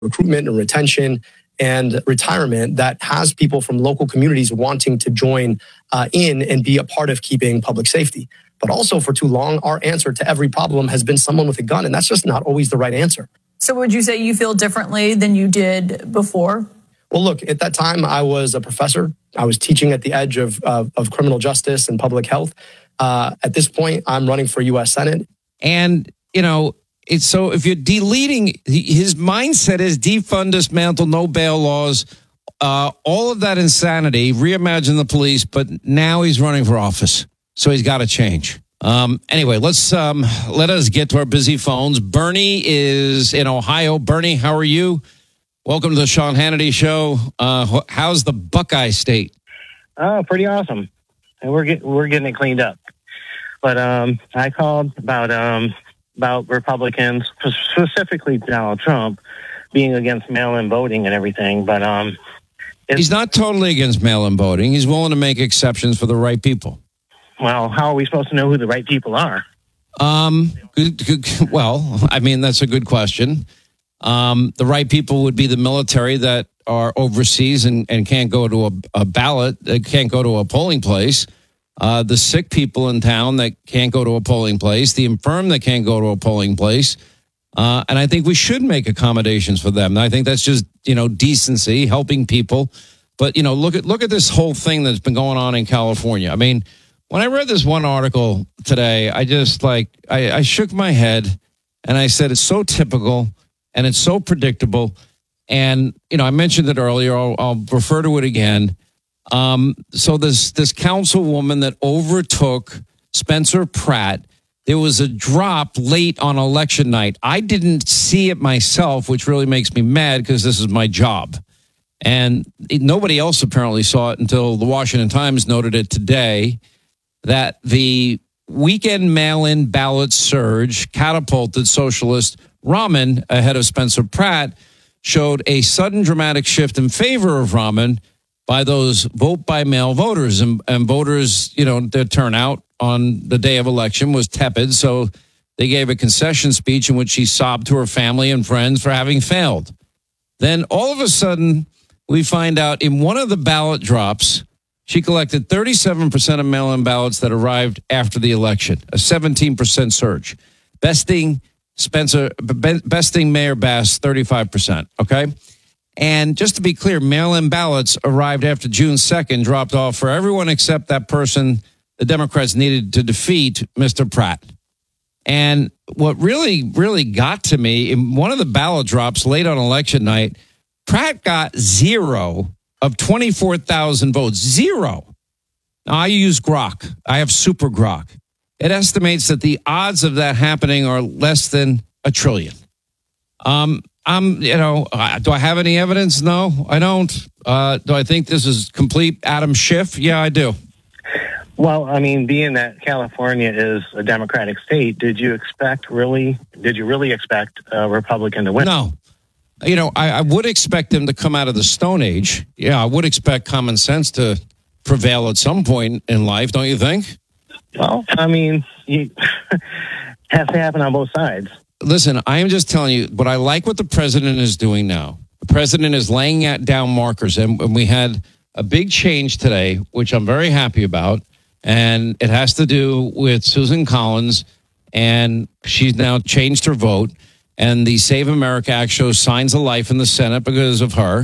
recruitment and retention and retirement that has people from local communities wanting to join in and be a part of keeping public safety. But also for too long, our answer to every problem has been someone with a gun, and that's just not always the right answer. So would you say you feel differently than you did before? Well, look, at that time, I was a professor. I was teaching at the edge of criminal justice and public health. At this point, I'm running for U.S. Senate. And, it's so if you're deleting, his mindset is defund, dismantle, no bail laws, all of that insanity, reimagine the police, but now he's running for office. So he's got to change. Anyway, let us get to our busy phones. Bernie is in Ohio. Bernie, how are you? Welcome to the Sean Hannity Show. How's the Buckeye State? Oh, pretty awesome. And we're getting it cleaned up. But I called about Republicans, specifically Donald Trump, being against mail-in voting and everything. But he's not totally against mail-in voting. He's willing to make exceptions for the right people. Well, how are we supposed to know who the right people are? Well, I mean, that's a good question. The right people would be the military that are overseas and can't go to a ballot, can't go to a polling place. The sick people in town that can't go to a polling place, the infirm that can't go to a polling place. And I think we should make accommodations for them. And I think that's just, decency, helping people. But, look at this whole thing that's been going on in California. I mean, when I read this one article today, I just I shook my head and I said, it's so typical and it's so predictable. And, I mentioned it earlier. I'll refer to it again. So this councilwoman that overtook Spencer Pratt, there was a drop late on election night. I didn't see it myself, which really makes me mad because this is my job. And nobody else apparently saw it until the Washington Times noted it today, that the weekend mail-in ballot surge catapulted socialist Rahman ahead of Spencer Pratt, showed a sudden dramatic shift in favor of Rahman by those vote-by-mail voters. And voters, their turnout on the day of election was tepid, so they gave a concession speech in which she sobbed to her family and friends for having failed. Then all of a sudden, we find out in one of the ballot drops, she collected 37% of mail-in ballots that arrived after the election, a 17% surge, besting Mayor Bass 35%, okay? And just to be clear, mail-in ballots arrived after June 2nd, dropped off for everyone except that person the Democrats needed to defeat, Mr. Pratt. And what really, really got to me, in one of the ballot drops late on election night, Pratt got 0 of 24,000 votes. 0. Now, I use Grok. I have Super Grok. It estimates that the odds of that happening are less than 1 trillion. Do I have any evidence? No, I don't. Do I think this is complete Adam Schiff? Yeah, I do. Well, I mean, being that California is a Democratic state, did you really expect a Republican to win? No. I would expect them to come out of the Stone Age. Yeah, I would expect common sense to prevail at some point in life, don't you think? Well, I mean, it has to happen on both sides. Listen, I am just telling you what I like what the president is doing now. The president is laying down markers, and we had a big change today, which I'm very happy about, and it has to do with Susan Collins, and she's now changed her vote, and the Save America Act shows signs of life in the Senate because of her.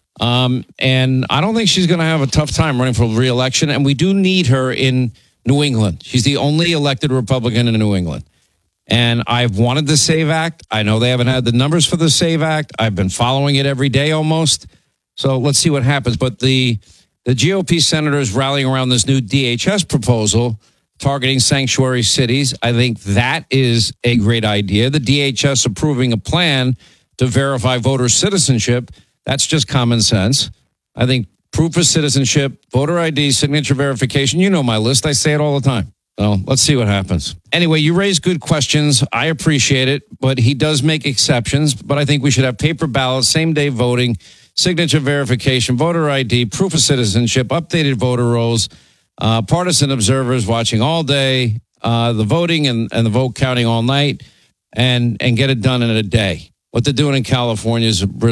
And I don't think she's going to have a tough time running for re-election, and we do need her in New England. She's the only elected Republican in New England. And I've wanted the SAVE Act. I know they haven't had the numbers for the SAVE Act. I've been following it every day almost. So let's see what happens. But the GOP senators rallying around this new DHS proposal targeting sanctuary cities. I think that is a great idea. The DHS approving a plan to verify voter citizenship. That's just common sense. I think proof of citizenship, voter ID, signature verification. You know my list. I say it all the time. So let's see what happens. Anyway, you raise good questions. I appreciate it, but he does make exceptions. But I think we should have paper ballots, same-day voting, signature verification, voter ID, proof of citizenship, updated voter rolls, partisan observers watching all day, the voting and the vote counting all night, and get it done in a day. what they're doing in California is